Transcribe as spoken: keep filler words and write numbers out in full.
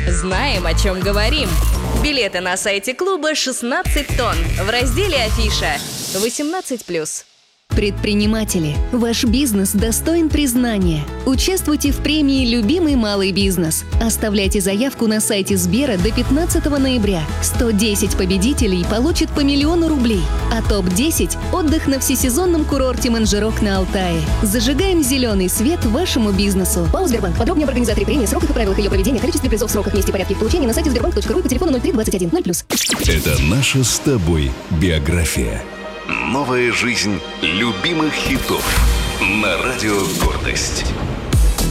Знаем, о чем говорим. Билеты на сайте клуба шестнадцать тонн в разделе «Афиша». восемнадцать плюс. Предприниматели, ваш бизнес достоин признания. Участвуйте в премии «Любимый малый бизнес». Оставляйте заявку на сайте Сбера до пятнадцатого ноября. сто десять победителей получат по миллиону рублей, а топ десять – отдых на всесезонном курорте Манжерок на Алтае. Зажигаем зеленый свет вашему бизнесу. ПАО «Сбербанк». Подробнее об организаторе премии, сроках и правилах ее проведения, количестве призов, сроках, месте и порядке их получения на сайте сбербанк точка ру и по телефону ноль три двадцать один ноль плюс. Это наша с тобой биография. Новая жизнь любимых хитов на радио «Гордость».